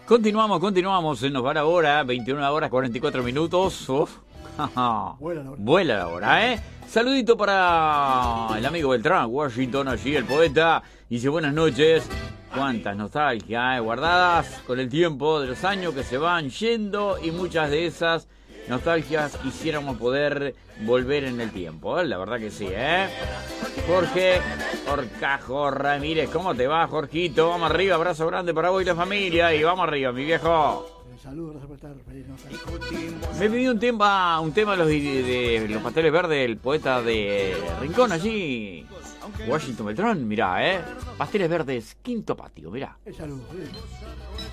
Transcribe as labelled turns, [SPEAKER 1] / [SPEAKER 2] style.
[SPEAKER 1] Continuamos, se nos va la hora, 21 horas 44 minutos. Uf. Vuela la hora, ¿eh? Saludito para el amigo Beltrán, Washington, allí el poeta. Dice buenas noches. Cuántas nostalgias, guardadas con el tiempo de los años que se van yendo, y muchas de esas nostalgias quisiéramos poder volver en el tiempo, ¿eh? La verdad que sí, ¿eh? Jorge Orcajo Ramírez, ¿cómo te va, Jorgito? Vamos arriba, abrazo grande para vos y la familia, y vamos arriba, mi viejo.
[SPEAKER 2] Saludos, gracias por estar feliz.
[SPEAKER 1] Me pidió un tema de los pasteles verdes, el poeta de Rincón allí, Washington Beltrán, mirá, pasteles verdes, quinto patio, mirá.
[SPEAKER 2] Saludos.